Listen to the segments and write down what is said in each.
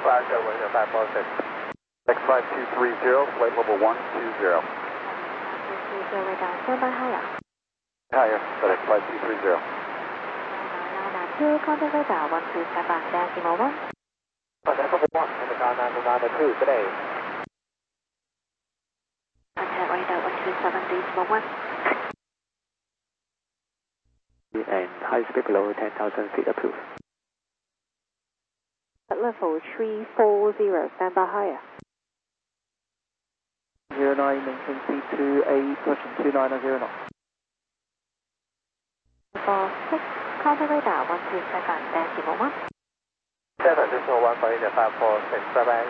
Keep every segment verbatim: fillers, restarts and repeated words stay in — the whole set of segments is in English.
Glasgow, wind five four six. X five two three zero, flight level one two zero. Radar, stand by higher. Higher, FedEx five two three zero. Nana two, contact radar one two seven, decimal one. Contact level one, Indica nine nine two, today. Contact radar one two seven, decimal one. And high speed below ten thousand feet approved. At level three four zero, stand by higher. zero nine, maintain C two eight, pushing two nine zero knots. four six, contact radar one two seven, decimal one. seven decimal one for India five four six, bye bye.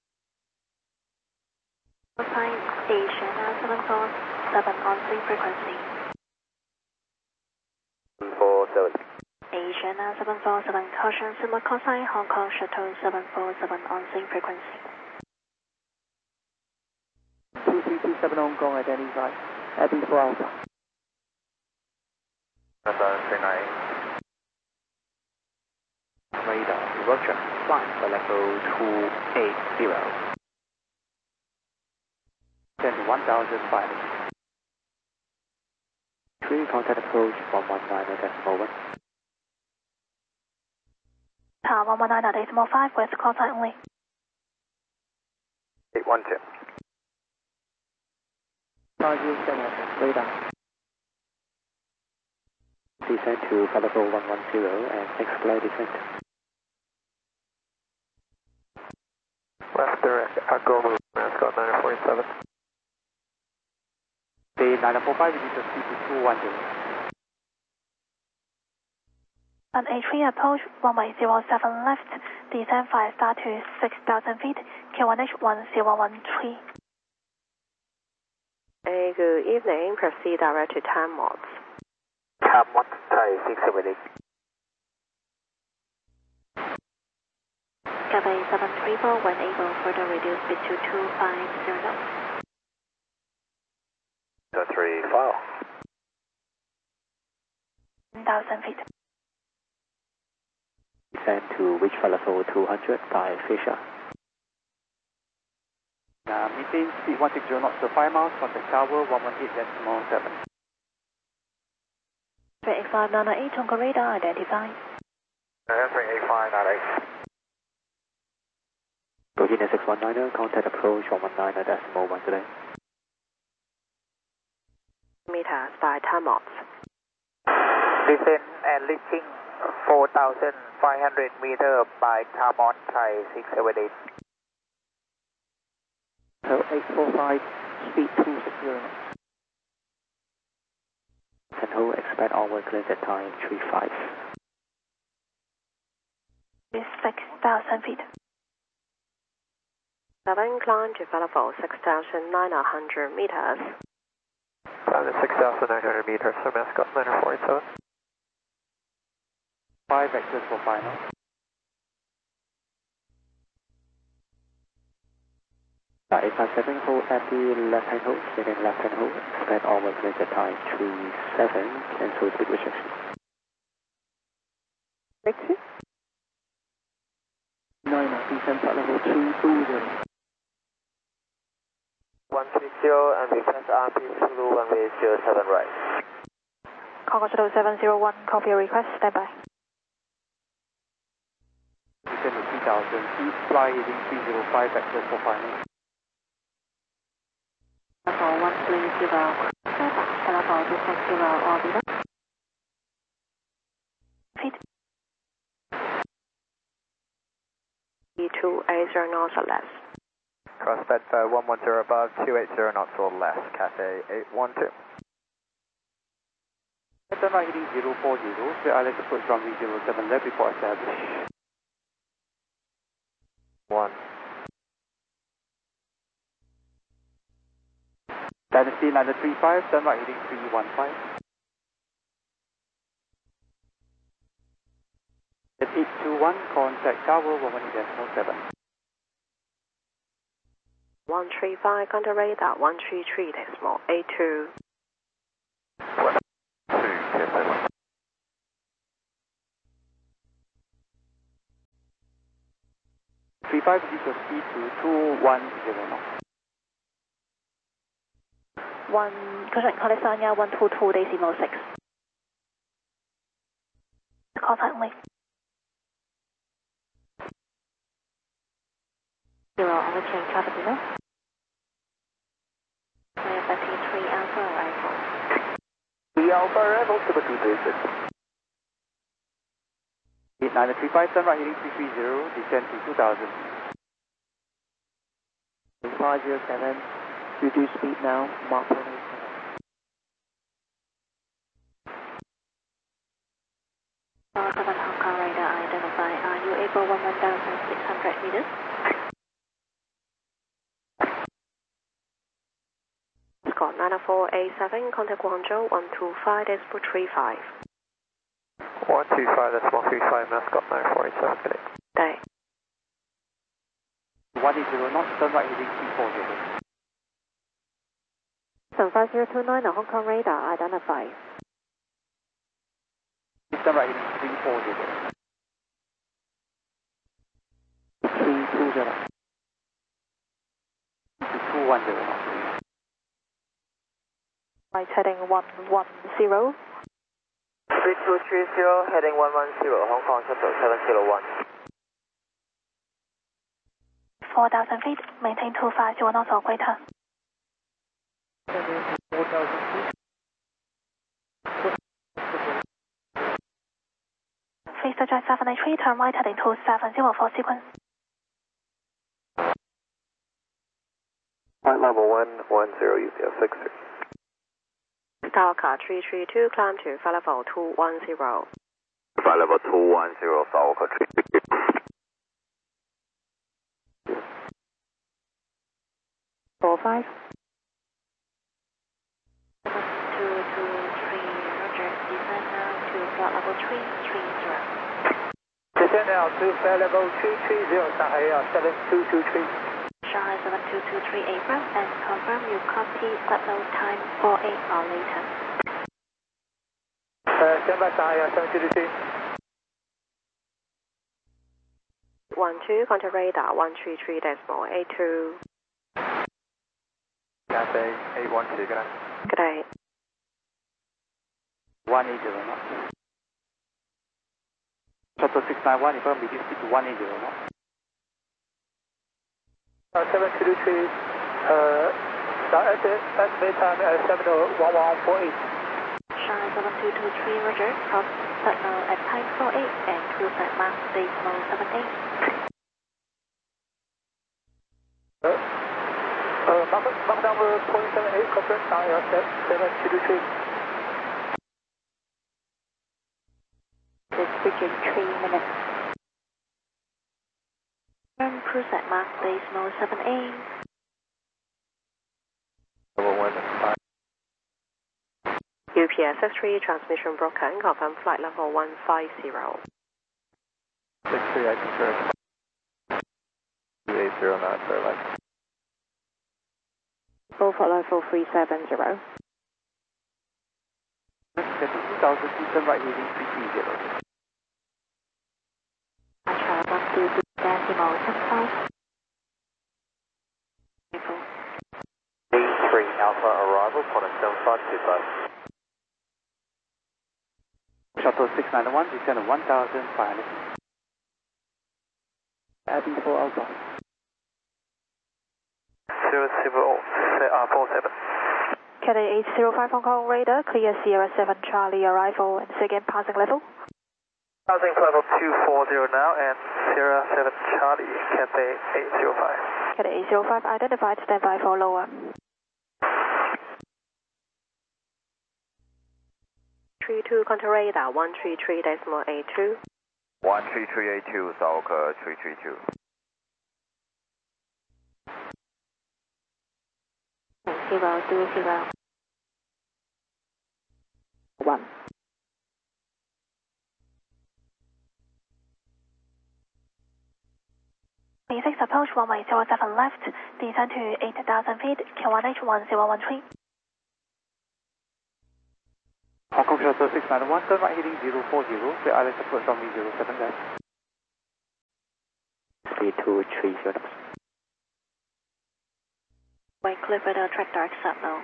Cosine Asia seven four seven on same frequency. four seven. Asia seven four seven, caution Sima Cosine Hong Kong Shuttle seven four seven on same frequency. two three two seven Hong Kong, identified. Heading for Alpha. three nine. Radar, Roger. Flying for level two eight zero. Then one thousand five. Three contact approach one one nine decimal one. Tower one one nine decimal five, west cosine only. eight one two. Target radar. Descend to level one one zero and explore descent. Left direct, Echo Move, Mascot nine four seven. The nine four five is a C two one zero. On H three approach runway zero seven left, descend five star to six thousand feet, Q one H one zero one three. Hey, good evening. Proceed direct to Tam Mods. Tam Mods, Thai six seven eight. Cathay seven three four, when able, further reduce speed to two five zero knots. The three file. one thousand feet. Descend to reach level two hundred by Fisher. Uh, maintain speed one six zero knots to five miles, contact tower one one eight decimal seven. three eight five nine eight, Hong Kong radar identified. three eight five nine eight. Virginia six one nine zero, contact approach one one nine decimal one today. Meters by Tam Mods. Descend and reaching four thousand five hundred meters by Tam Mods, Thai six seven eight. So eight four five, speed two six zero. And hold, expect onward clearance at time three five. six thousand feet. Seven climb to level six thousand nine hundred meters. Climb to six thousand nine hundred meters, so Mascot nine four seven. Five vectors for final. Uh, eight five seven, hold at the left hand hold, second left hand hold, expect onward clearance at time three seven, cancel speed restriction. Exit. nine, descent at level two two zero. one three zero and request R P Zulu one way zero seven right. Congo Shuttle seven zero one, copy your request, stand by. Descend to three thousand feet, fly heading three zero five, vectors for final. Level one three zero, level two six zero, orbiter. Feet. E two eight zero knots or less. Cross Bedford one one zero above, two eight zero knots or less, Cathay eight one two. Turn right heading zero four zero, clear island approach runway zero seven left before establish. one. Dynasty nine three five, turn right heading three one five. At eight two one, contact tower one one eight decimal seven. one three five, contact radar one three three decimal eight two. One, two, Cathay. three five, reduce your speed to two one zero knots. one, correct, California one two two decimal six. Contact link. Zero, only change traffic below. three Alpha arrival. three Alpha arrival, super two three six. eight nine three five, turn right heading three three zero, descend to two thousand. five zero seven, reduce speed now, Mark one eight seven. seven Hong Kong radar identify. Are you able one one thousand six hundred meters? Scott nine four eight seven, contact Guangzhou one two five decimal three five. one two five decimal three five, Mascot nine four eight seven, good day. Day. one eight zero knots, turn right heading three four zero. seven five zero two nine, Hong Kong radar identify. Turn right heading three four zero. three two zero. two one zero knots. Right heading one one zero. three two three zero, heading one one zero, Hong Kong Shuttle seven zero one. four thousand feet, maintain two five zero knots or greater. four thousand feet. Face the jet seven eight three, turn right heading two seven zero for sequence. Flight level one one zero, U P S six three. Star car three three two, climb to flight level two one zero. Flight level two one zero, South Car three three two. four five. two two three, roger, descend now to flight level three three zero. Descend now to flight level three three zero, Shanghai Air seven two two three. Shanghai seven two two three April, and confirm you copy flight level time four eight or later. Uh, stand by Shanghai Air seven two two three. one two, contact radar one three three decimal eight two. Cathay eight one two, good night. Good day. one eight zero knots. Shuttle six nine one, if I'm reduce speed to one eight zero knots. Uh, seven two two three, uh, estimate time at seven one one four eight. Shanghai seven two two three, roger, cross signal at time four eight and cruise at Mach decimal seven eight. Uh, uh, Mach, Mach number point seven eight, confirm Shanghai Air seven two two three. This bridge is three minutes. Confirm cruise at Mach decimal seven eight. Level one five. U P S F three transmission broken, confirm flight level one five zero. six three, I confirm. two eight zero knots, airline. Go for level three seven zero. Get to two thousand feet, turn right heading three three zero. I try one two two decimal seven five. three Alpha arrival, point seven five two five. Shuttle six nine one, descend at one thousand five hundred feet. Abbey four Alpha. zero zero four seven. Cathay eight zero five Hong Kong radar, clear Sierra seven Charlie arrival and second passing level. Passing level two four zero now and Sierra seven Charlie, Cathay eight zero five. Cathay eight zero five identified, standby for lower. three two, contact radar one three three decimal eight two. one three three eight two, South Car three three two. Zero two zero. One. B six approach runway zero seven left, descend to eight thousand feet, Q one H one zero one three. Hong Kong Shuttle six nine one, turn right heading zero four zero, clear island approach runway zero seven left. speed two three zero knots. Wait, clear for the track direct start now.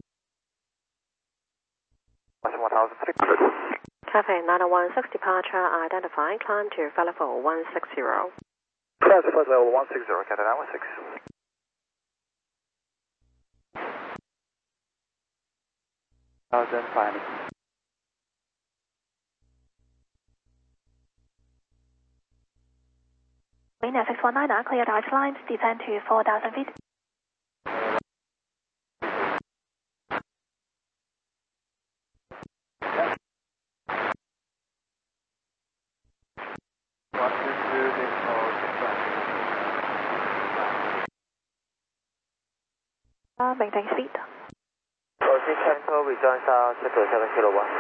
one thousand three hundred. Cathay nine one six departure identified, climb to flight level one sixty. Flight level one sixty, Cathay nine one six. Thousand five hundred. Wind six one nine, clear direct lines, descend to four thousand feet. Uh, maintain speed. Proceed cancel, rejoin south, Central seven zero one.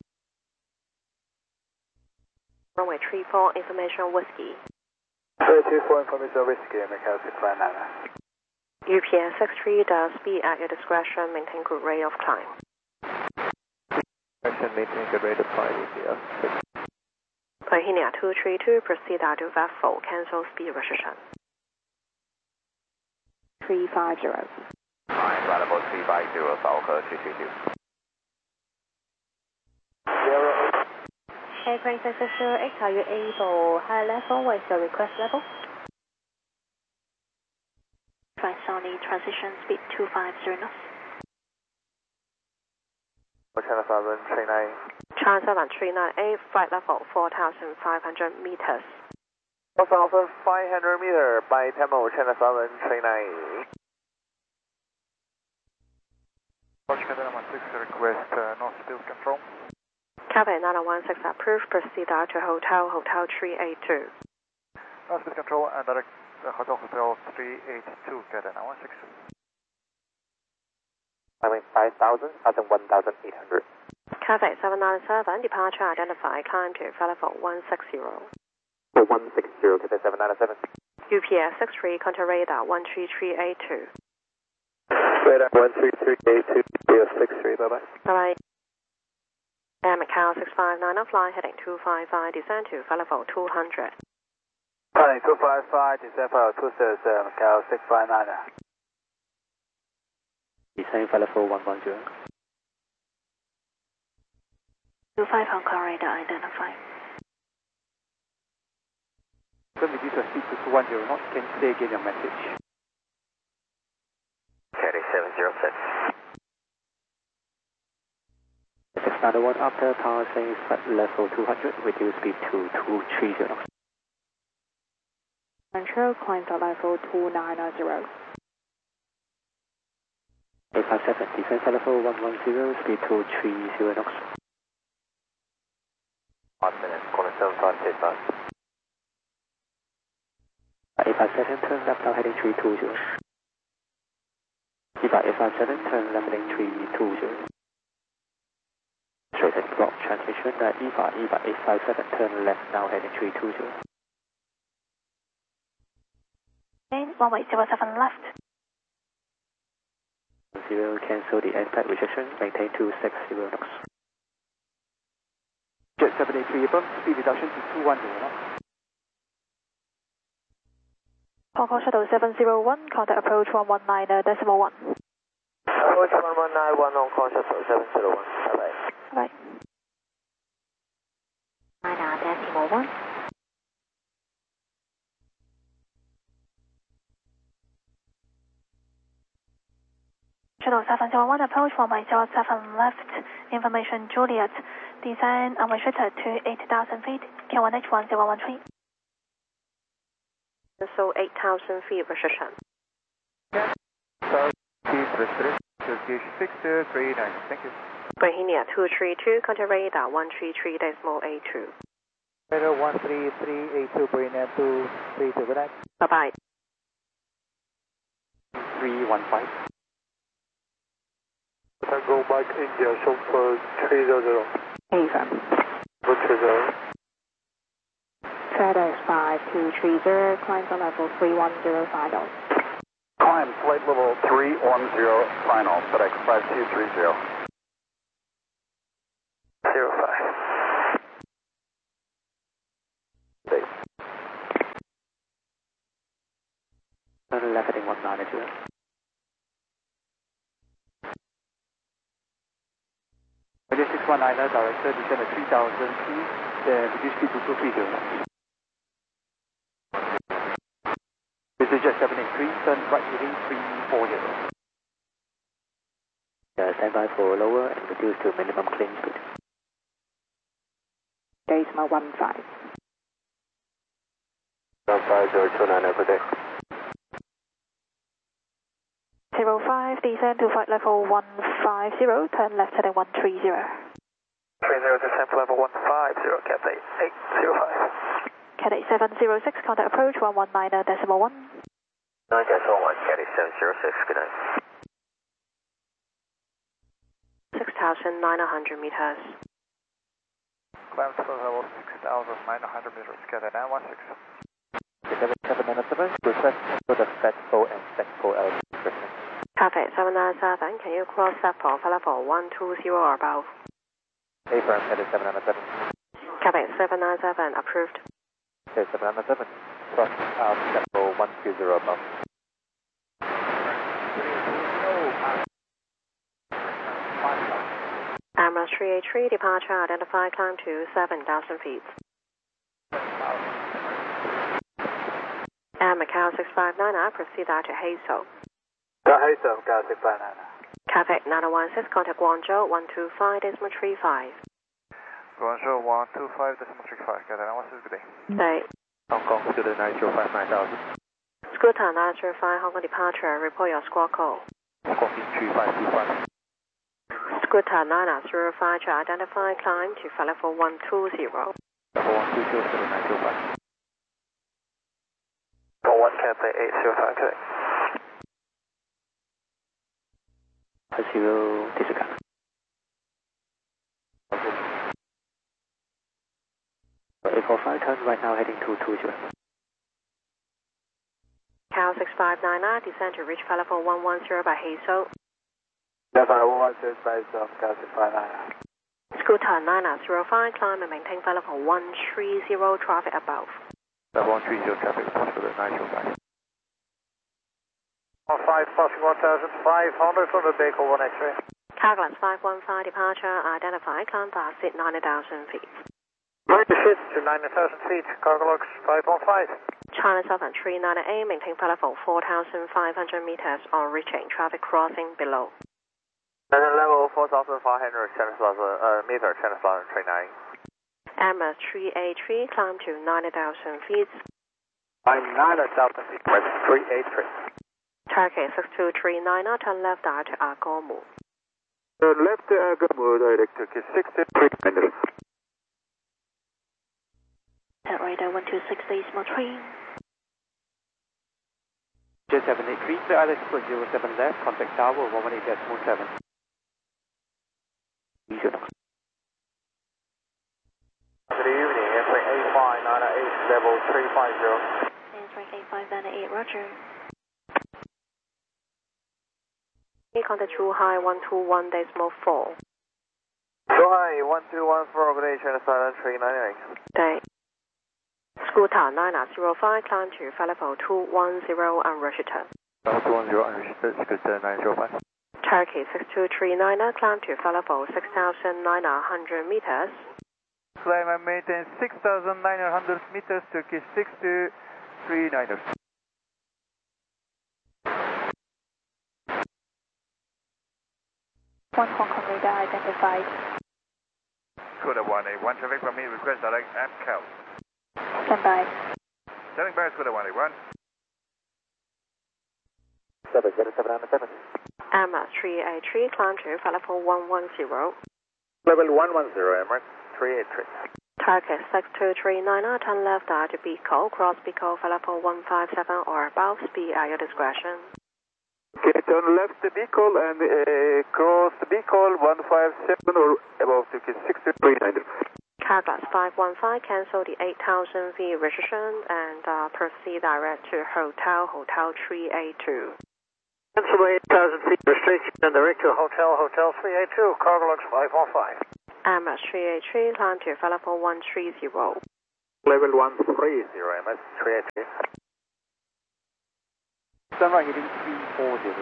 Runway three four, information whiskey. three four, information whiskey, Macau six five nine. U P S six three does speed at your discretion, maintain good rate of climb. Discretion, maintain good rate of climb, U P S six. Bohemia two three two, proceed out to vessel, cancel speed restriction. three five zero. Fine, flight level three five zero, Falcon two two two. Airplane six six zero eight, are you able high level? What is your request level? Transonic transition speed two five zero knots. Channel seven three nine. Channel seven three nine eight, flight level four thousand five hundred meters. four thousand five hundred meter by Tamil, Channel seven three nine. Cathay nine one six, request uh, North Field Control. Cathay nine one six approved, proceed out to Hotel, Hotel three eight two. North Field Control and direct uh, Hotel, Hotel three eight two, Cathay nine one six. I mean five thousand, one thousand eight hundred. Cathay seven nine seven, departure identified, climb to flight level one sixty. one sixty, Cathay seven nine seven. U P S six three, contact radar one three three eight two. Radar one three three eight two, U P S six three, bye bye. Bye bye. Air Macau six five nine, fly heading two five five, descend to flight level two hundred. Heading two five five, descend for two six, uh, Macau six five nine. Descend flight level one one zero. two five Hong Kong radar identified. When reduce your speed to two one zero knots, can you say again your message? Cathay seven zero six. Six nine one after passing flight level two hundred, reduce speed to two three zero knots. Control, climb to level two nine zero. eight five seven, descend flight level one one zero, speed two three zero knots. One minute, calling seven five six five. eight five seven, turn left now heading three two zero. Eva eight five seven, turn left heading three two zero. Straight heading block transmission, uh, Eva, Eva eight five seven, turn left now heading three two zero. Runway zero seven left. Zero, cancel the impact rejection, maintain two six zero knots. Jet seven eight three above, speed reduction to two one zero knots. Hong Kong Shuttle seven zero one, contact approach one one nine decimal one. Approach one one nine one, Hong Kong Shuttle seven zero one, bye bye. Bye. nine decimal one. Shuttle seven zero one, approach runway zero seven left, information Juliet, descend unrestricted to eight thousand feet, Q one H one zero one three. So eight thousand feet restriction. So, please restrict to gauge six two three nine, thank you. Bohemia two three two, contact radar one three three decimal eight two. Radar one three three eight two, Bohemia two three two, good night. Bye bye. three one five. Tango Mike India, chauffeur three zero zero. Ava. Good three zero. FedEx five two three zero, climb to level three one zero final. Climb flight level three one zero final, FedEx five two three zero. Zero five. turn left heading one nine zero. six one niner, director, descend at three thousand feet, then reduce speed to two three zero. This is jet seven eight three, turn right heading three four zero. Uh, stand by for lower and reduce to minimum clean speed. Decimal one five. one five zero two nine, good day. zero five, descend to flight level one five zero, turn left heading one three zero. three zero, descend to level one five zero, Cathay eight zero five. Cathay seven zero six, contact approach one one nine decimal one. nine decimal one, Cathay seven zero six, good night. six thousand nine hundred meters. Climb to level six thousand nine hundred meters, Cathay nine one six. seven seven nine seven, request for the Stackpole and Stackpole L. Cathay seven nine seven, can you cross Stackpole for level one two zero or above? A-firm, headed seven nine seven. Cathay seven nine seven, approved. Okay, seven nine seven, cross out Stackpole one two zero above. Emirates three eight three, departure, identify, climb to seven thousand feet. And Macau six five nine, proceed out to Hazel. Hazel, Macau six five nine. Cathay nine one six, contact Guangzhou one two five decimal three five. Guangzhou one two five decimal three five, Cathay nine one six, good day. Day. Hong Kong to the nine zero five nine thousand. Scooter nine zero five, Hong Kong departure, report your squawk call. Hong Kong three five two five. Scooter nine zero five to identify, climb to flight level one two zero. Level one two zero to the nine zero five. one Cathay eight zero five, Cathay. Zero, discount. eight four five, turn right now heading to two zero. Cal six five nine, descend to reach flight level one one zero by Hazel. Level one one zero by Hazel, Macau six five nine. Scooter nine zero five, climb and maintain flight level one three zero, traffic above. Level one three zero, traffic report for the nine zero five. one five, passing one thousand five hundred on the vehicle one X-ray. Carglass five one five, departure, identify, climb past it nine thousand feet. Right to shift to nine thousand feet, Carglass five one five. China Southern three nine eight, maintain flight level four thousand five hundred meters on reaching traffic crossing below. And then level four thousand five hundred, seven thousand uh, meter, ten thousand three nine. Emirates three eight three, climb to nine thousand feet. I'm nine thousand feet, three eight three. Turkey six two three nine, turn left out to Agomu. Turn left to Agomu, direct Turkey six two three nine. At radar one two six decimal three. Jet seven eight three, clear Alex for zero seven left, contact tower one one eight decimal seven. Good evening, entering eight five nine eight, level three five zero. Entering eight five nine eight, roger. Contact Zhuhai one two one decimal four. Zhuhai one two one four, good day, China Southern three nine eight. Day. Scooter nine zero five, climb to flight level two one zero and return. Level two one zero, unrestricted, Scooter nine zero five. Turkey six two three nine, climb to flight level six thousand nine hundred meters. Climb and maintain six thousand nine hundred meters, Turkey six two three nine. One Hong Kong radar identified. Scooter one eight one, traffic from me, request direct M C A L. Stand by. Standing by, Scooter one eight one. seven seven seven seven. Emirates three eight three, climb to flight level one one zero. Level one one zero, Emirates three eight three. Target six two three nine, turn left at Bicol, cross Bicol, flight level one five seven or above, speed at your discretion. Okay, turn left to Bicol and uh, cross Bicol one five seven or above to six two three nine. Carglass five one five, cancel the eight thousand feet registration and uh, proceed direct to Hotel, Hotel three eight two. Cancel eight thousand feet restriction and direct to Hotel, Hotel three eight two, Carglass five one five. Emirates three eight three, climb to flight level one three zero. Level one three zero, Emirates three eight three. Sunrise heading three four zero.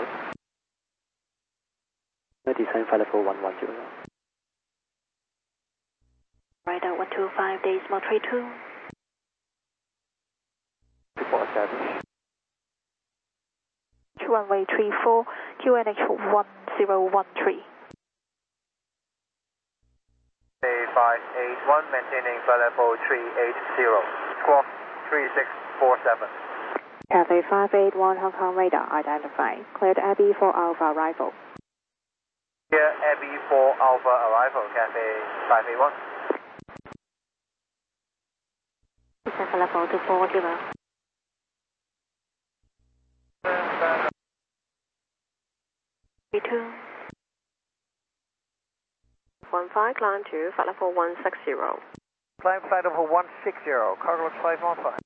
Descend flight level one one zero. Right out one two five decimal three two. Report established. Runway three four, Q N H one zero one three. five eight one, maintaining flight level three eight zero. Squawk three six four seven. Cathay five eight one Hong Kong radar identified. Cleared Abbey for Alpha arrival. Here, Abbey for Alpha arrival, Cathay five eight one. Descend flight level two four zero. three two. one five, climb to flight level one six zero. Climb flight level one six zero, cargo five one five.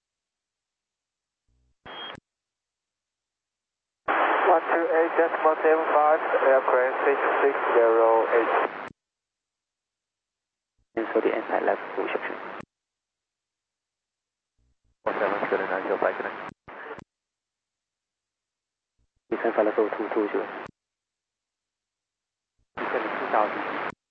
one two eight decimal seven five, aircraft six six zero eight. Cancel the inside left full section. four seven seven nine zero five connect. Descend flight level two two zero. Descend two thousand.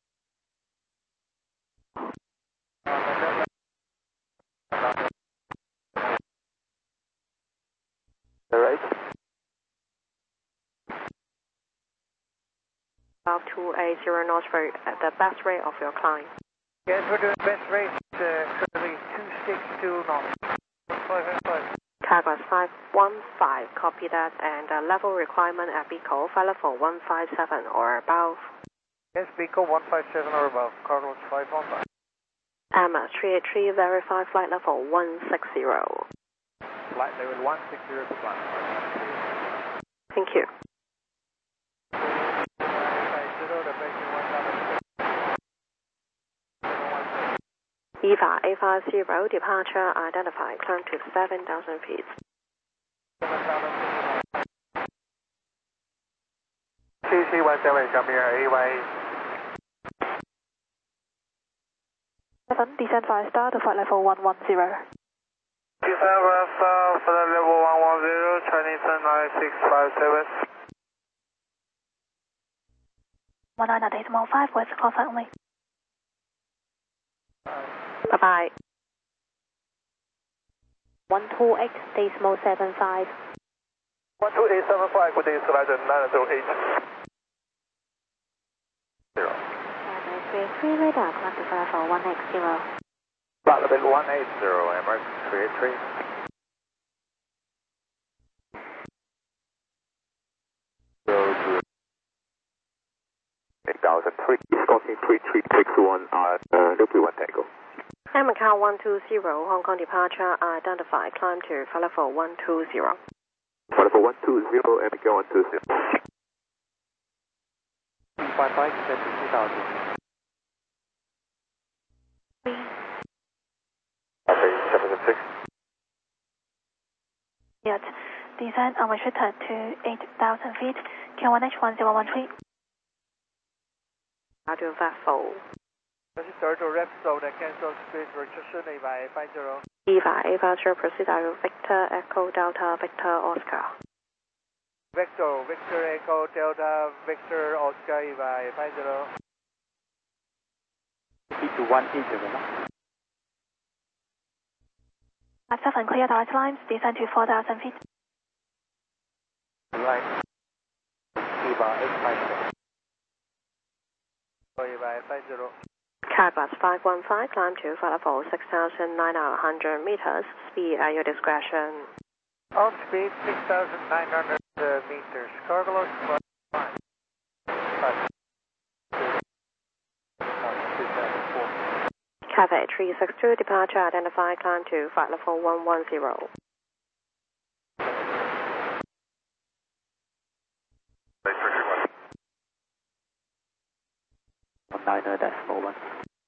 Alright. About two eight zero knots rate at the best rate of your climb. Yes, we're doing best rate, uh, currently two six two knots. five five. Cargo five one five, copy that, and uh, level requirement at Bico, flight level one five seven or above. Yes, Bico one five seven or above, cargo five one five. Emma three eight three, verify flight level one six zero. Flight level one six zero to flight. Thank you. Eva eight five zero, departure identified, climb to seven thousand feet. C C one seven, come here, A Y. seven, descend five star to flight level one one zero. Descend five star, flight level one one zero, Chinese nine six five seven. one nine decimal five, west call sign only. Bye-bye. one two eight decimal seven five. one two eight seven five, good day, Slider nine zero eight. Zero. three three radar, climb to flight level one eight zero. Flight level one eight zero, Emirates three eight three. Zero two eight thousand three, Scorpion three three six one, uh, uh, Lupi one Tango. Macau one two zero, Hong Kong departure identified, climb to flight level one two zero. Flight level one two zero, and go one two zero. five five, descend to two thousand. Okay, seven six. Yet, descend unrestricted to eight thousand feet, Q one H one zero one three. Radio vessel. Start to Repsol, that cancel space restriction, Eva eight five zero. Eva, Eva, proceed to Victor, Echo, Delta, Victor, Oscar. Vector, Victor Echo Delta Victor Oscar Eva eight five zero. Speed to one eight zero. At seven, clear direct lines, descend to four thousand feet. Right. Eva eight five zero. Eva eight five zero. Carbus five one five, climb to flight level six thousand nine hundred meters, speed at your discretion. Off speed six thousand nine hundred uh, meters, cargo load five five. Cathay three six two, departure identified, climb to flight level one one zero. one niner decimal one.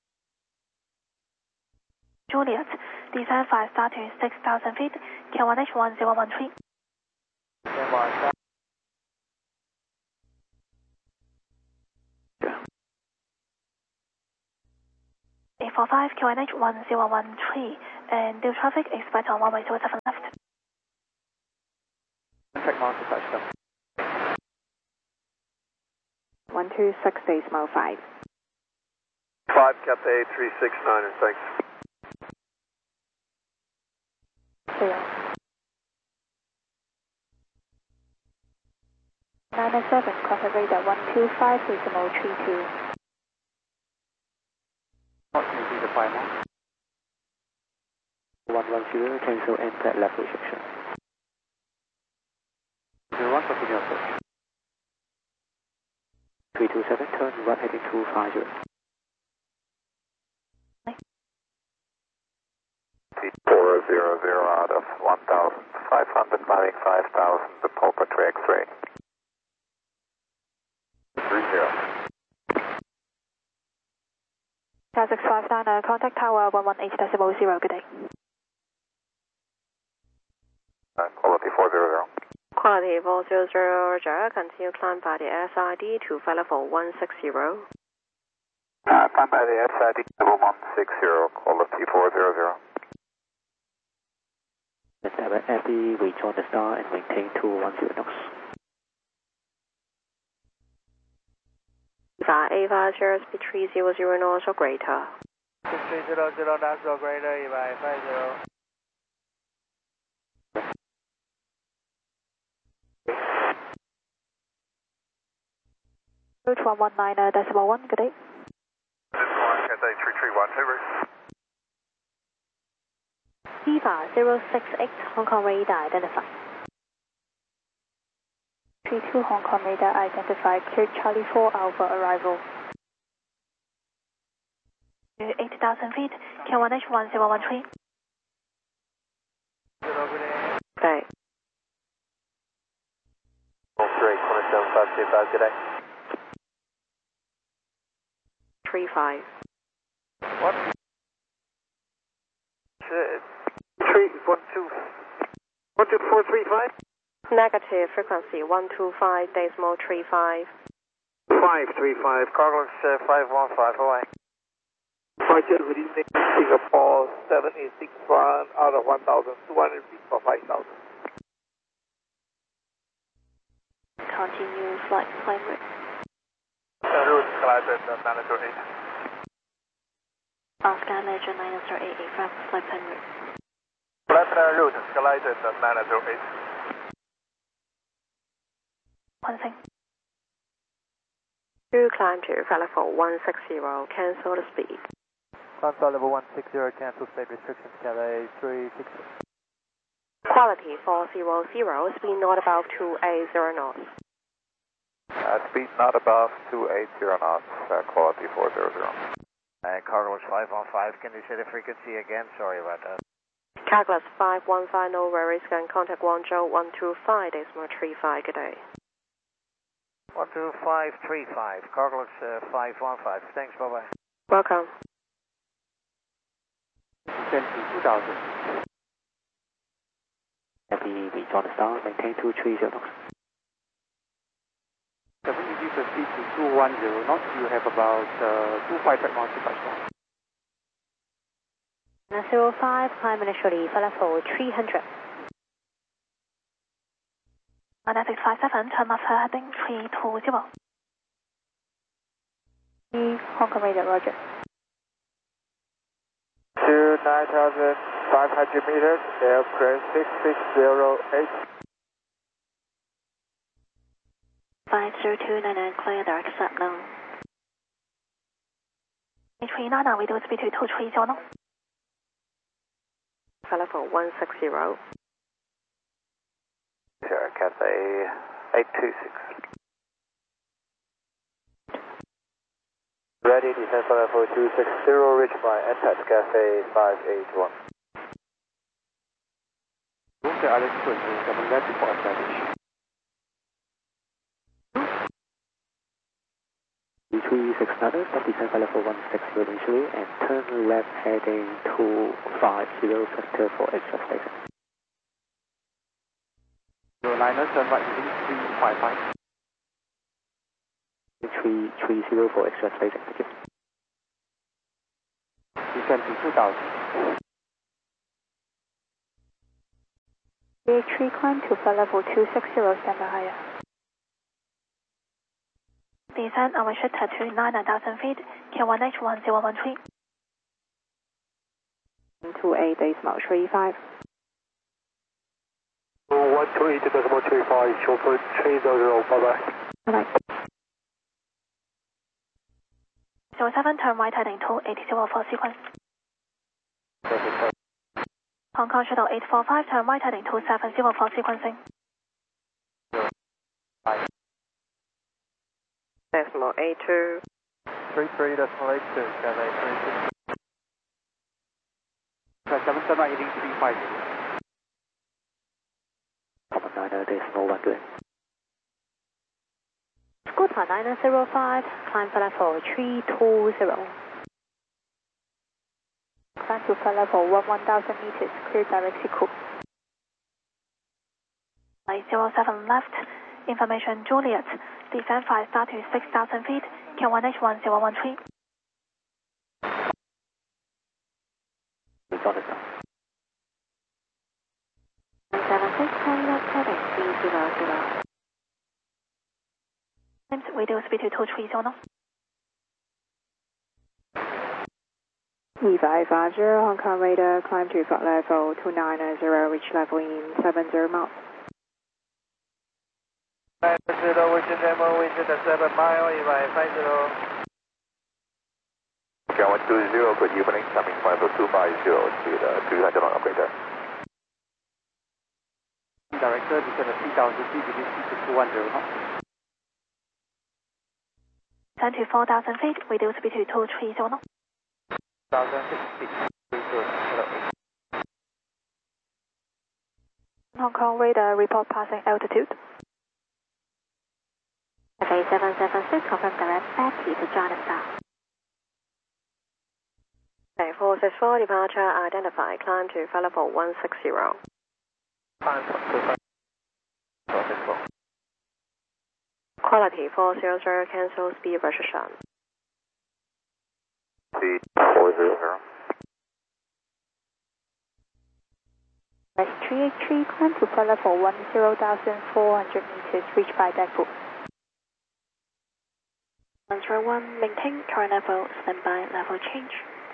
Juliet, descend five star to six thousand feet, Q one H one zero one three. eight four five, Q one H one zero one three, and new traffic expect on one way zero seven left. track master touchdown. one two six decimal five. five Cathay three six nine, thanks. Zero. nine oh seven, contact radar one two five decimal three two. Approximately the five more. one one zero, cancel and flat left rejection. zero one, continue approach. three two seven, turn right heading two five zero. four zero zero out of one thousand five hundred, landing five thousand, the Pulpa to X-ray. three zero. six five nine, uh, contact tower one one eight decimal zero, good day. Uh, quality four zero zero. Quality four zero zero, Roger. Continue climb by the S I D to flight level one six zero. Uh, climb by the S I D level one six zero, quality four zero zero. Let's have an Abby, rejoin the star and maintain two one zero knots. Eva, Eva, zero speed three zero zero knots or greater. three zero zero knots or greater, Eva, five zero. Route one one nine, uh, decimal one, good day. This one, Cathay three three one, Tiber. Eva zero six eight, Hong Kong radar identified. three two Hong Kong radar identified, clear Charlie four Alpha arrival. eight thousand feet, K one H one zero one three. Zero, good day. Okay. three, twenty-seven five two five, good day. three five. What? Three, one, two, one, two, four, three, five? Negative frequency one two five decimal three five. Five, three, five, Carlos, uh, five, one, five, Hawaii. Roger, good evening, Singapore, seven eight six one out of one thousand two hundred feet for five thousand. Continue flight climb rate. Route selected, nine zero eight. Oscar Legend nine zero eight eight from flight climb rate. Flight route selected, nine zero eight. One thing. Through climb to flight level one six zero, cancel the speed. Climb flight level one six zero, cancel speed restrictions, Cathay three six zero. Quality four zero zero, speed not above two eight zero knots. Uh, speed not above two eight zero knots, uh, quality four zero zero. And Carlos five one five, can you say the frequency again? Sorry about that. Calculus five one five, no worries, can contact Guangzhou one two five decimal three five, good day. one two five three five, Carlos uh, five one five, thanks, bye bye. Welcome. Descend to two thousand. Abby, rejoin the star, maintain two three zero knots. seven degree proceed to two one zero knots, you have about uh, two five track master touchdown. zero five, climb initially, flight level three hundred. six five seven, turn left heading three two zero. Hong Kong radar, roger. To nine thousand five hundred meters, aircraft six six zero eight. five zero two nine nine, clear direct set now. three nine nine, we do speed to two three zero now. Flight level one six zero. Sure, Cathay eight two six. Ready, descent for level two six zero, reach by Antax Cathay five eight one. Room the altitude to seven left before establish. three six nine, stop descent for level one six zero initially and turn left heading two five zero, sector for extra station. Your liner turn right heading three five five. three three zero for extra station, thank you. Descend to two thousand. three eight three, climb to flight level two six zero, stand by higher. Descend on Wichita to nine thousand feet, K one H one zero one three. two eight decimal three five. one two eight decimal three five, chauffeur three zero, bye bye. Bye bye. zero seven, turn right heading to eight zero four sequence. Hong Kong Shuttle eight four five, turn right heading to seven zero four sequencing. Decimal eight two. three three decimal eight two, Cathay three six. seven seven eight three five. Common niner decimal one two. Scooter nine zero five, climb flight level three two zero. Climb to flight level one thousand meters, clear direct sequel. zero seven left, information Juliet, descend five star to six thousand feet, K one H one zero one three. It's on the ground. nine seven six, turn left heading three zero zero. Radio speed to two three zero knots. E five five zero, Hong Kong radar, climb to flight level two nine zero, reach level in seven zero miles. nine zero, wind demo, wind at seven mile, E five five zero. Okay, one two zero, good evening, coming flight level two five zero to the two hundred on operator. Director, descend at three thousand feet, begin to two one zero knots. Descend to four thousand feet, radio speed to two three zero knots. Thousand feet, Hong Kong radar, report passing altitude. F A seven seven six, confirm direct back to Jonathan. Okay, four six four, departure identified, climb to flight level one six zero. climb to four six four. Quality four zero zero, cancel speed restriction. Speed four zero zero. West three eight three, climb to flight level one zero thousand four hundred meters, reach by deckbook. one zero one, maintain current level, standby level change.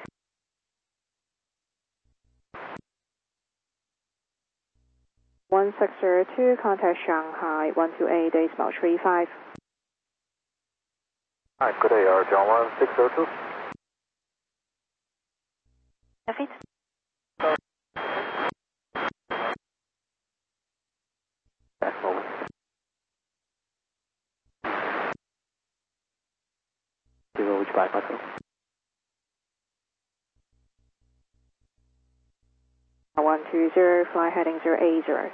one six zero two, contact Shanghai one two eight decimal three five. Hi, good day, Air John one six zero two. Feet. That's all. Zero, which by Paco. one two zero, fly heading zero eight zero.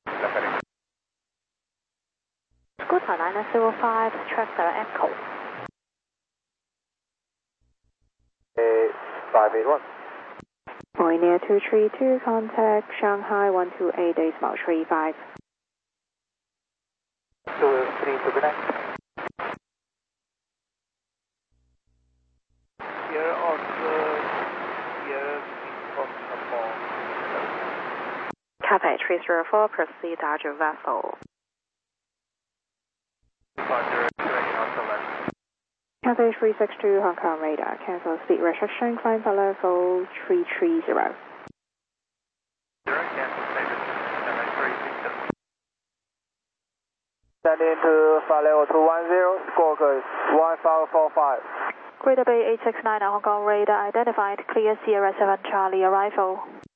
Scooter nine zero five, tractor echo. five eight one. Pioneer two three two, contact Shanghai one two eight decimal three five. two three to connect. Here on the here from Singapore. Cathay three zero four, proceed dodge your vessel. Cathay three six two, Hong Kong radar, cancel speed restriction, climb flight level three three zero. Stand into flight level two one zero, score is one five four five. Greater Bay eight six nine, Hong Kong radar identified, clear Sierra seven Charlie arrival.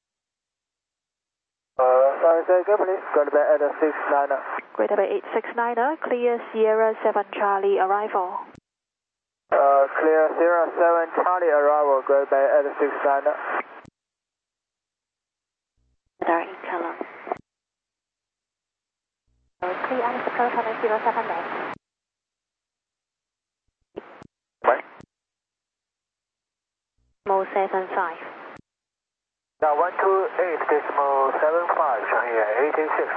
Uh, sorry, say again please. Greater Bay eight six nine. Greater Bay eight six nine, clear Sierra seven Charlie arrival. Uh, clear Sierra seven Charlie arrival, Greater Bay eight six nine. Radar in color. Clear Alice Proton zero seven left. Right. Mo seven five. Now one two eight decimal seven five, Shanghai eighty six.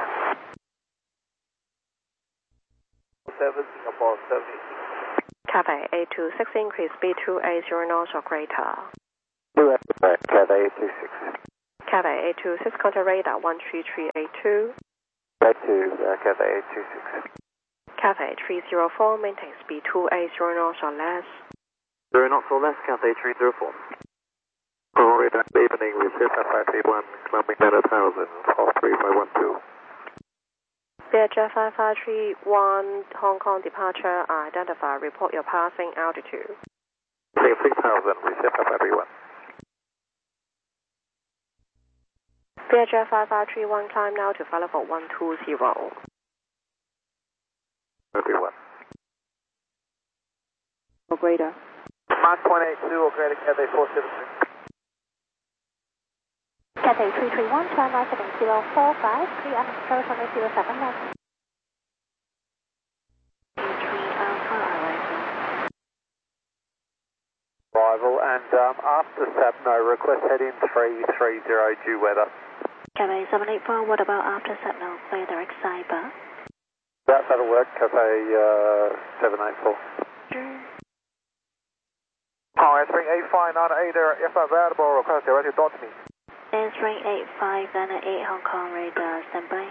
seven Singapore seventy six. Cathay eight two six, increase speed to eight zero knots or greater. Cathay eight two six. Cathay eight two six, contact radar one three three eight two. Back to uh, Cathay eight two six. Cathay three zero four, maintain speed two eight zero knots or less. zero knots or less, Cathay three zero four. Control radar, evening, receive at five three one, climbing nine thousand, four three five one two. Vietjet five five three one, Hong Kong departure, identify, report your passing altitude. six thousand, receive at five three one. Vietjet five five three one, climb now to flight level one two zero. five three one. Greater. Mark one eight two, Greater Cathay four seven three. Cathay three three one, climb right seven zero four five, three and approach one eight zero seven left. three Alpha arrival. Arrival and um, after S A P, no, request heading three three zero due weather. Cathay seven eight four, what about after S A P now? Clear direct Cyber. That, that'll work, Cathay uh, seven eight four. Oh, S three eight five nine eight, if available, request directly dot me. S three eight five nine eight, Hong Kong radar, standby.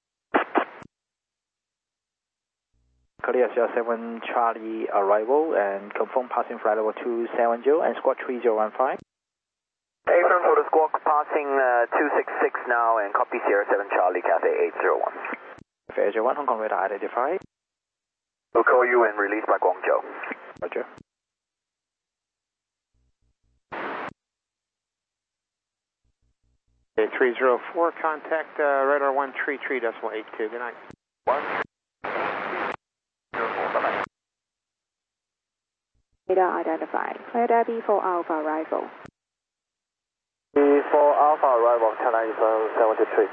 Clear zero seven Charlie arrival and confirm passing flight level two seven zero and squawk three zero one five. Affirm for the squawk passing uh, two six six now and copy Sierra seven Charlie Cathay eight zero one. eight zero one, Hong Kong radar identified. We'll call you and release by Guangzhou. Roger. three zero four, contact uh, radar one three three decimal eight two. Good night. one Radar identified. Clear there B four Alpha arrival. B four Alpha arrival, China Eastern seven three.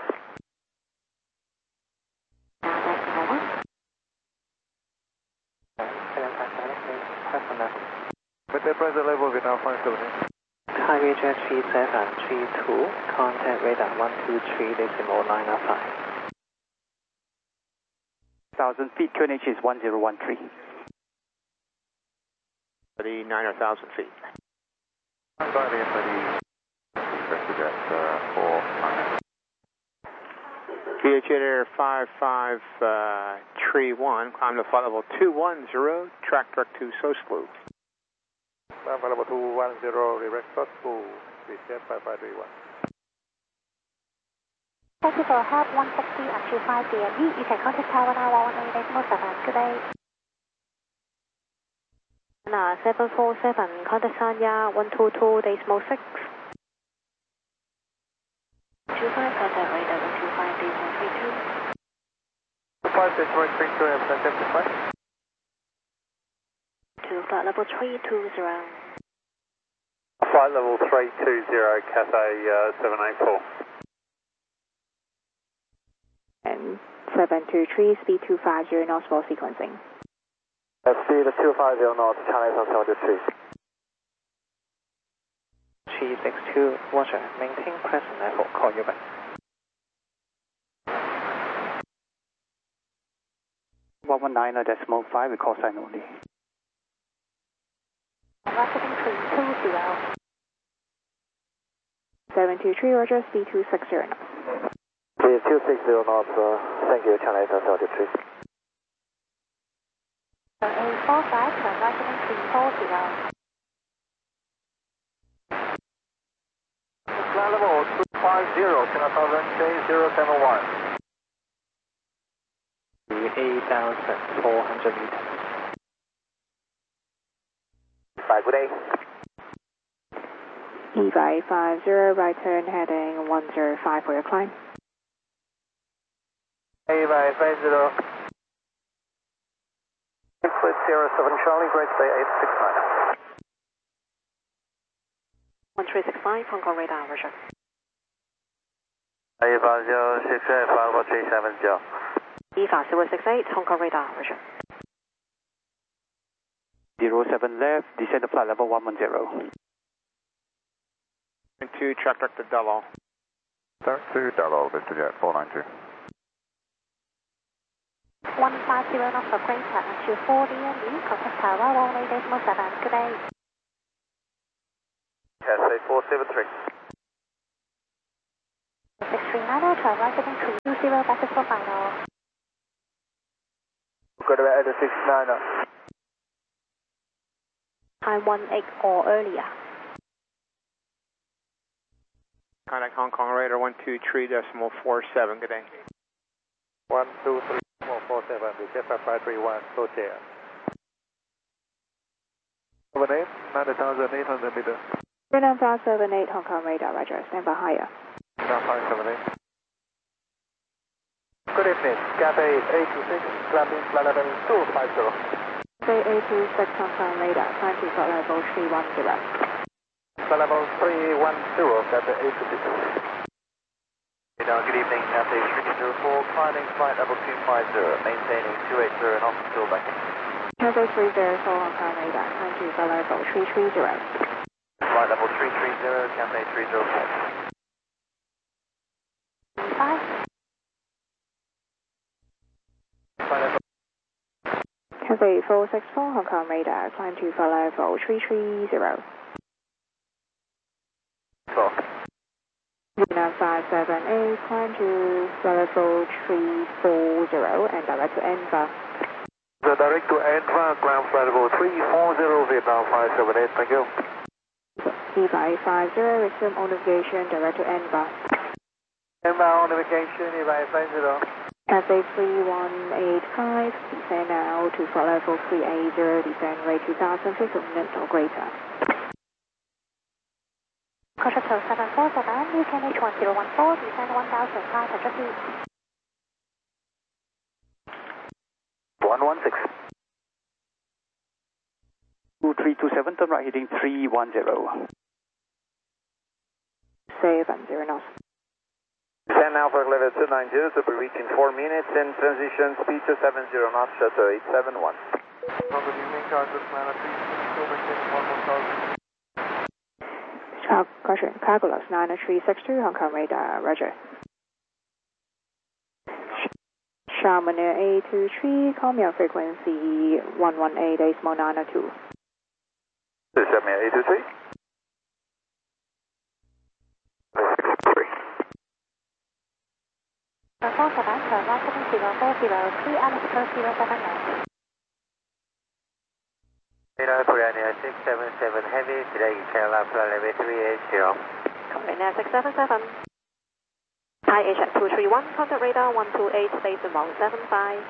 With the present level, we now find seven. Thai Vietjet three seven three two, contact radar one two three decimal nine five. one thousand feet, Q N H is one zero one three. thirty-nine or one thousand feet. Sorry, thirty. Vietjet uh, four nine. Vietjet Air five five three one, climb to flight level two one zero, track direct to Soslu. Flight level two one zero, direct Soslu, Vietjet five five three one. Thank you for help one sixty at two five D M E. You can contact Tower one eight decimal seven. Good day. Now seven four seven, contact Sanya one two two decimal six. two five, contact radar one two five decimal three two. two five decimal three two, and identify. To flight level three two zero. Flight level three two zero, Cathay uh, seven eight four. And seven two three, speed two five zero knots for sequencing. Uh, speed two five zero knots, China Eastern seven three. three six two, Roger, maintain present level, call you back. one one nine decimal five, we call sign only. Marketing three two zero. seven two three, Roger, speed two six zero knots. Speed two six zero knots, uh, thank you, China Eastern seven three. eight four five, marketing three four zero. Flight level two five zero, China Southern J zero seven one. eight thousand four hundred meters. Bye, good day. E five five zero, right turn heading one zero five for your climb. A five five zero. Input Sierra seven Charlie, Great Bay eight six nine. one three six five, Hong Kong radar, Roger. A five zero six eight five four three seven zero. E five zero six eight, Hong Kong radar, Roger. zero seven left, descend to flight level one one zero. two, track direct to Dullo. Start to Dullo, Vietjet four nine two. one five zero knots for Greater at two four D M E. Contact Tower one eight decimal seven. Good day. Cathay four seven three. three niner, turn right heading three two zero, back to for final. Good about at six niner. Time one eight or earlier. Contact Hong Kong radar one two three decimal four seven, good day. one two three four four seven, request five three one, so chair. seven eight, nine thousand eight hundred meters. three nine five seven eight Hong Kong radar, roger, stand by higher. nine five seven eight. Good evening, Cathay eight two six, climbing flight level two five zero. Cathay eight two six Hong Kong radar, climb to flight level three one zero. Flight level three one zero, Cathay eight two six. Good evening, Cathay three zero four, climbing flight level two five zero, maintaining two eight zero knots until backing. Cathay three zero four Hong Kong radar, climb to flight level three three zero. Flight level three three zero, Cathay three zero four. five. Cathay four six four Hong Kong radar, climb to flight level three three zero. Talk. three nine five seven eight, climb to flight level three four zero and direct to Enva. The direct to Enva, ground flight level three four zero, Vietnam five seven eight, thank you. E five five zero, resume on navigation, direct to Enva. Enva on navigation, E five five zero. Cathay three one eight five, descend now to flight level three eight zero, descend rate two thousand feet per minute or greater. Hotel seven four seven, U K H one zero one four, descend one thousand five hundred feet. one one six. two three two seven, turn right heading three one zero. seven zero knots. Descend now for level two nine zero to be reached in four minutes and transition speed to seven zero knots, Shutter eight seven one. Good evening, Carlos Manor, please, still maintaining one one thousand. Caution, Cargolus nine three six two, Hong Kong radar, roger. Charmander eight two three, call me on frequency one one eight, decimal nine two. This is Charmander eight two three. four seven, turn right heading zero four zero, three Alice zero seven nine. Radar Korea six seven seven Heavy, today you can allow flight level three eight zero. Korea six seven seven. I H at two three one, contact radar one two eight, decimal seven five.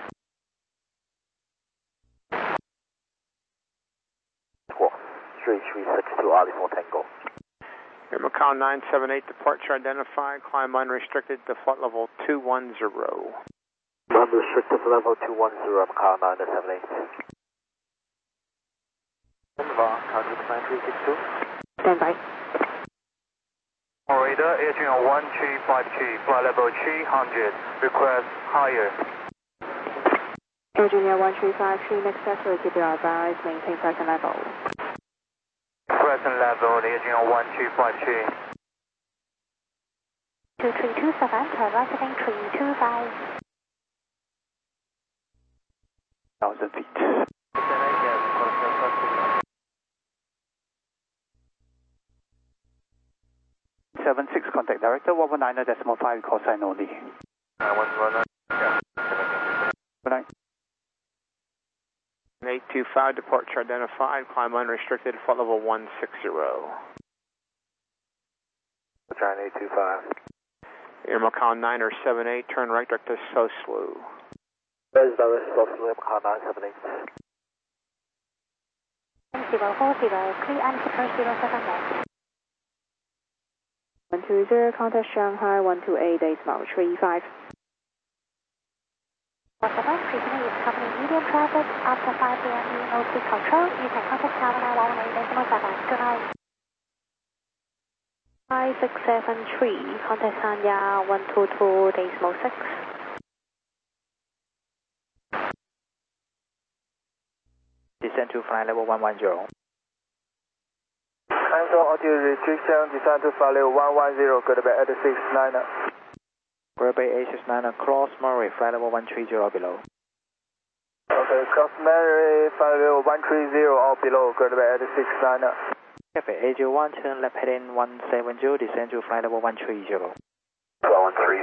three three six two, Alice Tango. Air Macau nine seven eight, departure identified, climb unrestricted to flight level two one zero. Unrestricted level two one zero, Macau nine seven eight. Enva, Calgary nine three six two. Stand by. Radar, Adrian one three five three, flight level three hundred, request higher. Adrian one three five three, next sector, keep your advice, maintain present level. Present level, Adrian one three five three. two three two seven, turn right heading three two five. one thousand feet. seven six, contact director, one one nine decimal five, call sign only. nine one one nine. Good night. eight two five, departure identified, climb unrestricted, flight level one six zero. China eight two five. Air Macau nine seven eight, turn right direct to Soslu. Where's the rest of Slim Macau nine seven eight? zero four zero, three Alice zero seven nine. one two zero, contact Shanghai one two eight, decimal three five. four seven, frequency is company medium traffic, after five P M E O C control, you can contact Tower one one eight, decimal seven. Good night. five six seven three, contact Sanya one two two, decimal six. Descend to flight level one one zero. Cancel altitude restriction, descend to flight level one one zero, good about eight six nine. Grab eight six nine, cross Murray, flight level one three zero below. Okay, cross Murray, flight level one three zero or below, good about eight six nine. Cafe eight zero one, turn left heading one seven zero, descend to flight level one three zero. one three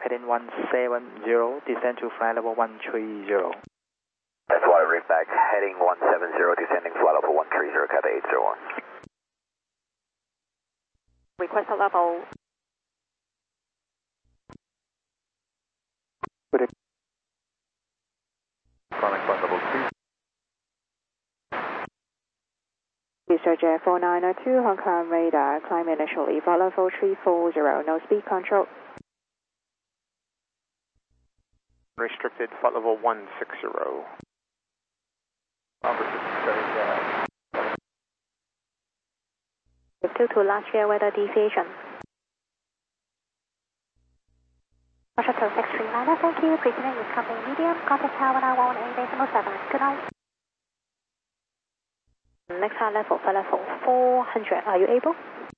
heading one seven zero, descend to flight level one three zero. That's why rig back, heading one seven zero, descending flight level one three zero, Cathay eight zero one. Request a level. Climbing flight level two. Research Jet four nine zero two, Hong Kong radar, climb initially, flight level three four zero, no speed control. Restricted, flight level one six zero. Due to last year weather deviation. Shuttle six three nine, thank you. Presenting is coming medium. Contact tower now one eight decimal seven. Good night. Next high level, flight level four hundred. Are you able?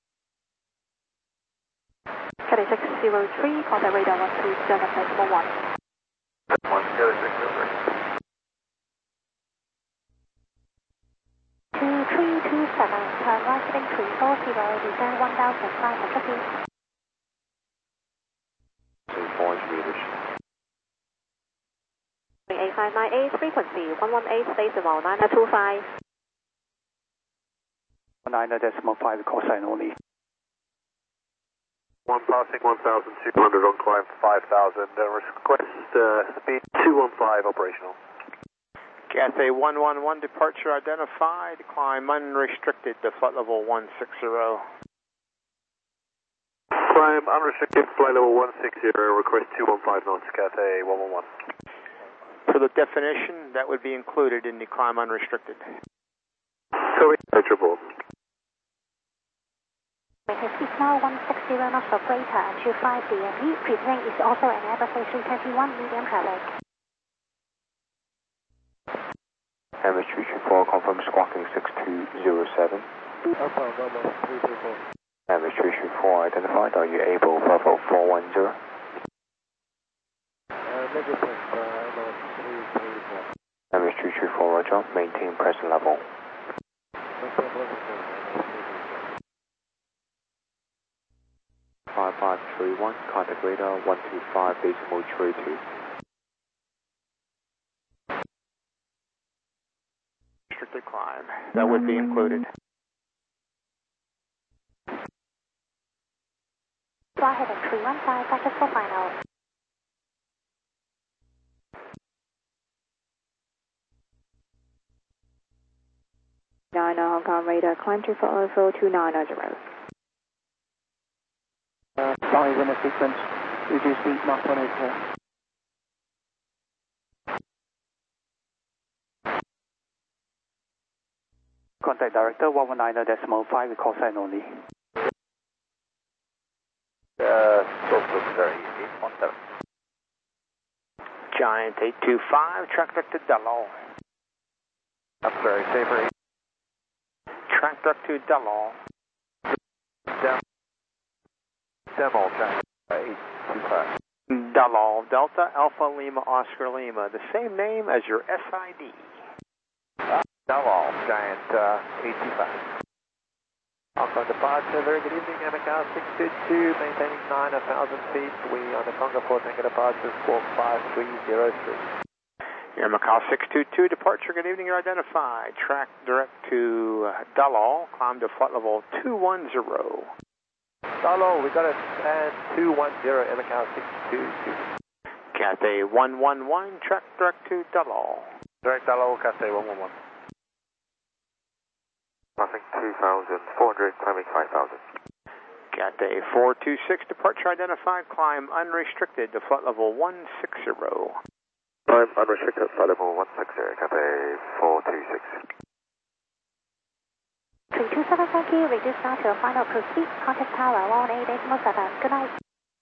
Cathay six zero three, contact radar one two seven decimal one. one zero six zero three. two three two seven, turn right heading three four zero, descend one thousand five hundred feet. four hundred meters. eight five nine eight, frequency one one eight decimal nine two five. nine decimal five, call sign only. One passing one thousand two hundred on climb five thousand, uh, request uh, speed two one five operational. Cathay one one one, departure identified, climb unrestricted to flight level one six zero. Climb unrestricted, flight level one six zero, request two one five knots, Cathay one one one. For the definition, that would be included in the climb unrestricted. So it's triple. Speed now one six zero knots for greater and two five D M E. Presenting is also an Airbus A three twenty-one medium traffic. Airbus three three four, confirm squawking six two zero seven. Alpha, Lolo, three three four. Airbus three three four identified, are you able, level four one zero? Uh, negative, uh, Lolo, three three four. Airbus three three four, roger, maintain present level. five five three one, contact radar one two five decimal three two. Restricted climb, that would be included. Fly heading three one five, practice for final. nine Hong Kong radar, climb to flight level two nine zero. Uh, five in a sequence, reduce speed Mach one eight four. Contact director one one nine decimal five, call sign only. Uh, source looks very easy. one seven. Giant eight two five, track direct to Dallol. That's very safe. Track direct to Dallol. Down. Demo, Giant eight two five. Dallol, Delta Alpha Lima Oscar Lima, the same name as your S I D. Uh, Demo, Giant uh, eight two five. Hong Kong departure, very good evening, M C A six two two, maintaining nine thousand feet. We on the Congo four Tango departure four five three zero three. Air Macau six two two, departure, good evening, you're identified. Track direct to Dallol, climb to flight level two one zero. Dallol, we got it, and two one zero, M C A six two two. Cathay one one one, track direct to Dallol. Direct Dallol, Cathay one one one. Passing two thousand four hundred, climbing five thousand. Cathay four two six, departure identified, climb unrestricted to flight level one six zero. Climb unrestricted, flight level one six zero, Cathay four two six. three two seven, thank you. Reduce now to a final cruise speed. Contact tower one eight decimal seven. Good night.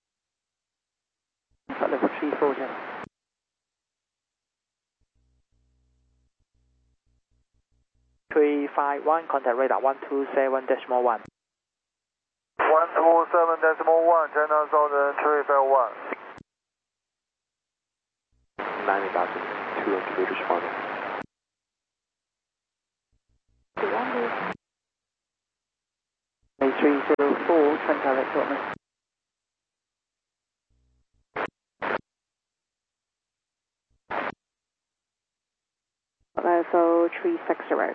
Flight level three four zero. three five one, contact radar one two seven decimal one. one two seven decimal one, China Southern three five one. ninety thousand two hundred meters final. D M D. A three zero four, twin tower equipment. level three six zero.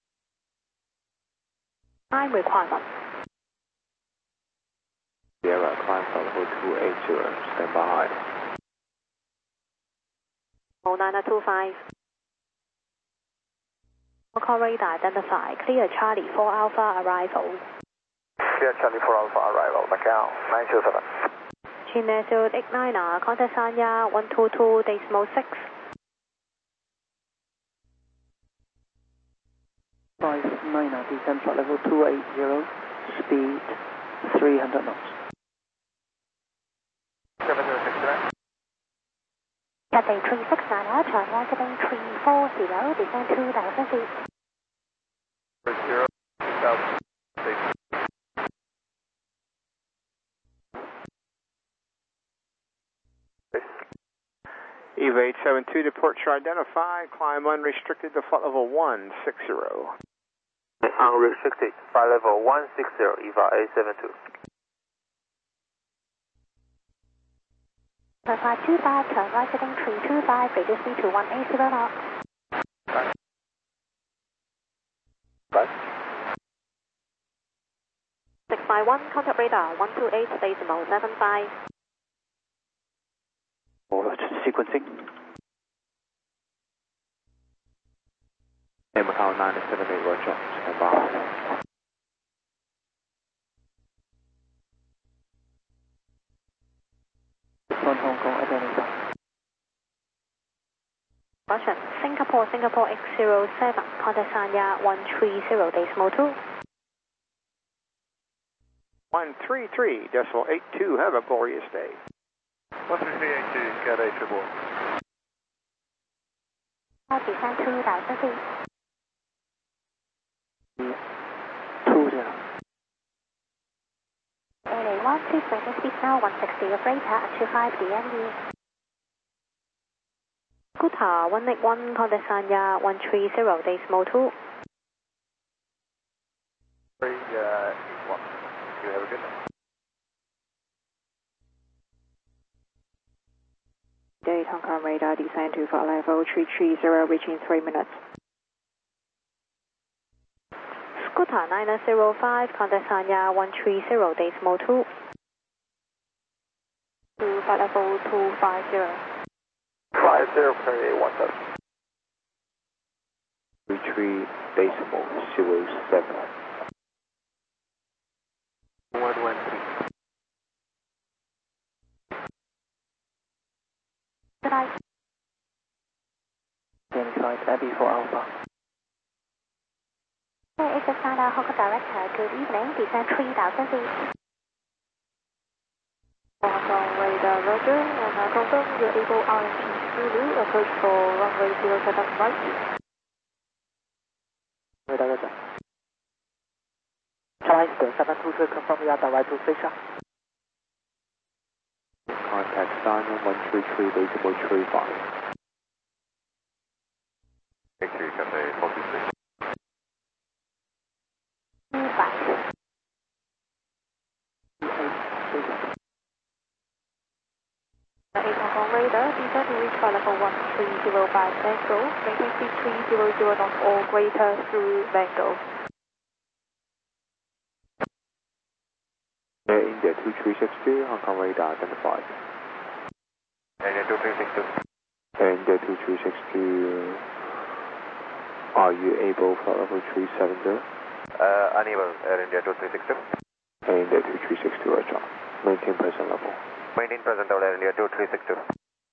Time requirement. Sierra, climb flight level two eight zero, stand by. oh nine two five. Call radar identify. Clear Charlie four Alpha arrival. Clear Charlie four Alpha arrival, Macau nine two seven. Chinese Igniter, contact Sanya one two two decimal six. five nine, descend flight level two eight zero, speed three hundred knots. seven zero six nine. Cathay three six nine, turn right heading three four zero, descend two thousand feet. zero, two thousand feet. Eva eight seven two, departure identified, climb unrestricted to flight level one six zero. Unrestricted, flight level one six zero, Eva eight seven two. five two five, turn right heading three two five, reduce speed to one eighty knots. Bye. six five one, contact radar one two eight decimal seven five. Over to sequencing. Air Macau nine seven eight, roger, stand by. From Hong Kong, identify. Russian, Singapore, Singapore X zero seven, contact Sanya one three zero decimal two. one three three decimal eight two, have a glorious day. one three three eight two, Cathay triple. Descend two thousand feet. two zero. A A one, please bring speed now one sixty of radar at two five D M E. Scooter one eight one, contact Sanya one three zero decimal two. three eight one. You have a good night. Date Hong Kong radar, descend to flight level three three zero, reaching three minutes. Scooter nine zero five, contact Sanya one three zero decimal two. To flight level two five zero. five zero per one thousand. Three decimal zero seven. one one three. Good night. Identified, Abbey for Alpha. Hey, it's Santa Hong Kong Director. Good evening. Descend three thousand feet. Hong Kong radar roger, and I confirm you're able R M P Zulu, approach for runway zero seven right. Radar roger. Charlie Eastern seven two three, confirm we are direct to station. Contact Simon one three three decimal three five. Thank you, Cathay forty-six. Five. eight Hong Kong radar, descend to reach flight level one three zero five Mango, maintain speed three hundred knots or greater through Mango. Air India two three six two, Hong Kong radar identified. Air India two three six two. Air India two three six two, are you able for level three seven zero? Uh, unable, Air India two three six two. Air India two three six two, roger. Maintain present level. Maintain present level, Air India two three six two.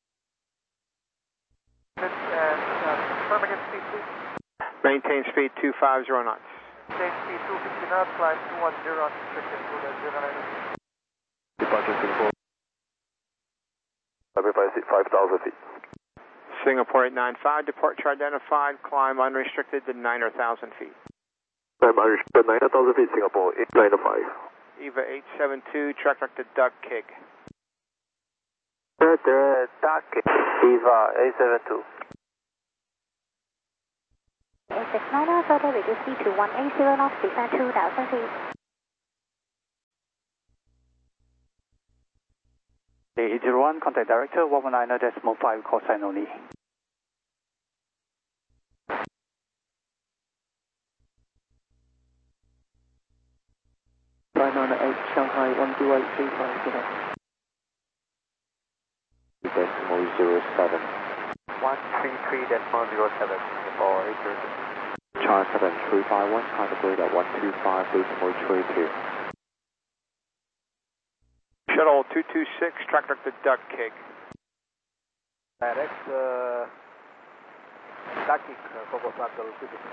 And uh, confirm again speed please. Maintain speed two five zero knots. Maintain speed two fifty knots, climb two one zero, unrestricted to the zero nine. Departure Singapore. I'll be by five thousand feet. Singapore eight nine five, departure identified, climb unrestricted to nine thousand feet. Climb unrestricted nine thousand feet, Singapore eight nine five. Eva eight seven two, track director Doug Kig. The, the Doug Eva eight seven two. A six nine, further reduce speed to one eighty knots, descend two thousand feet. eight zero one, contact director one one nine decimal five, call sign only. nine nine eight, Shanghai one two eight three five, good day. Decimal zero seven. one three three decimal zero seven, Singapore eight zero two. Charge seven three five one, contact radar one two five decimal three two. Shuttle two two six, track direct to Duck Cake. Direct, uh, Duck Cake, Fogo Flight Level two two six.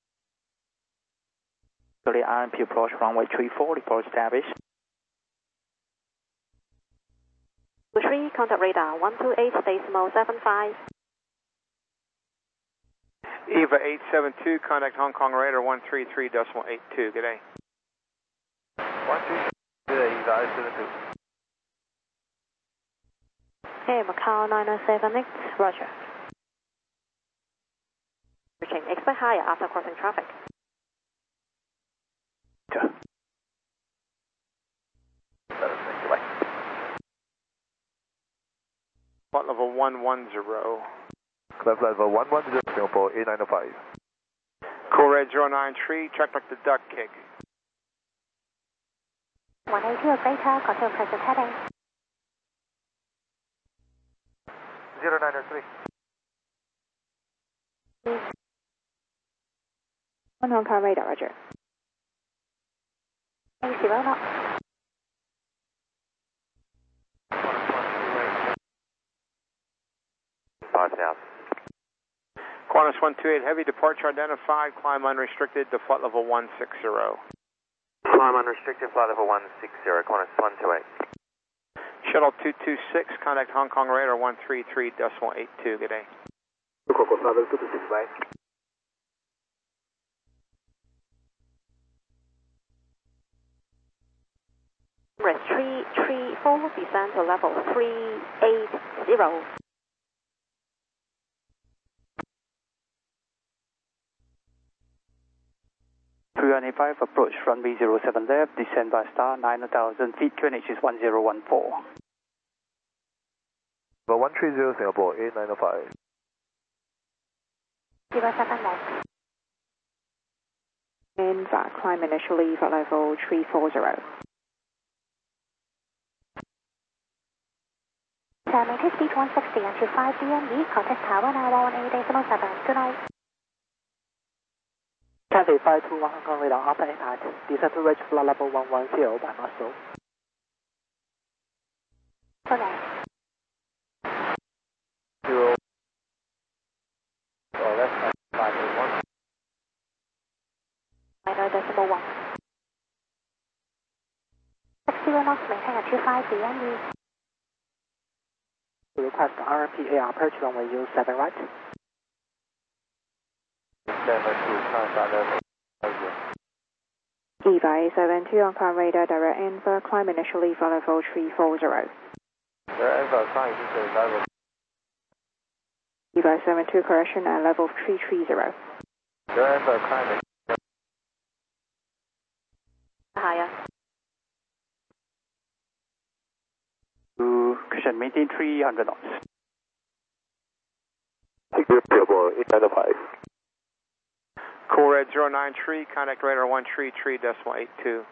Sorry, R M P approach runway three four, report established. three, contact radar one two eight decimal seven five. Eva eight seven two, contact Hong Kong radar one three three decimal eight two. Good day. one three three, good day, Eva eight seven two. Hey, Macau nine nine seven X, roger. Reaching, expect higher after crossing traffic. Flight level one one zero. Climb level one one zero, Singapore eight nine five. Core red zero nine three, track direct to Duck Cake. one eight two, Beta, control present heading. zero nine three. One Hong Kong radar, roger. Zero knots. Five south. Qantas one two eight, heavy departure identified, climb unrestricted to flight level one six zero. Climb unrestricted, flight level one six zero, Qantas one two eight. Shuttle two two six, contact Hong Kong radar one three three decimal eight two. Good day. Fogo Flight Level two two six, bye. Rest three three four, descend to level three eight zero. three one eight five, approach runway zero seven left, descend by star nine thousand feet, Q N H is one zero one four. one three zero, Singapore eight nine five. zero seven left. And V A C, climb initially for level three four zero. Maintain speed one sixty until five D M E, contact tower now one eight decimal seven. Good night. Cathay five two one Hong Kong radar after impact, descend to reach flight level one one zero by muscle. Good night. Zero. Oh, that's five eight one. Minor decimal one. Six zero knots, maintain until five D M E. Request R M P A R approach runway zero seven right. Eva eight seven two, on climb radar, direct Enver, climb initially for level three four zero. Eva seven two, correction at level three three zero. Higher. To cushion, maintain three hundred knots. Singapore eight nine five. Core red zero nine three, contact radar one three three decimal eight two.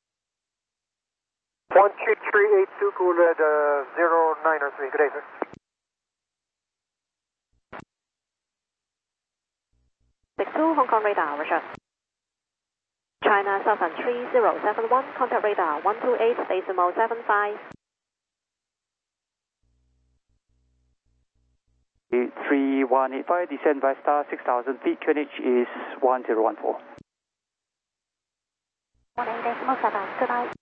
one three three eight two, Core red uh, zero nine three, good day, sir. six two, Hong Kong radar, roger. China Southern three zero seven one, contact radar one two eight decimal seven five. three one eight five, descend by star six thousand feet, Q N H is one zero one four. one eight decimal seven, good night.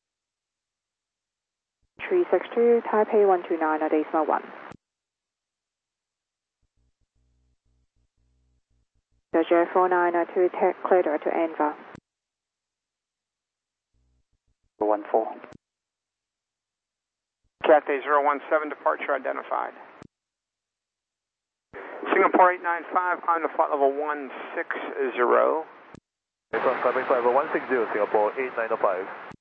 three six two, Taipei one two nine, decimal one. Doja four nine two, clear direct to Enver. one four. Cathay zero one seven, departure identified. Singapore eight nine five, climb to flight level one six zero. Climbing flight level one six zero, Singapore eight nine five.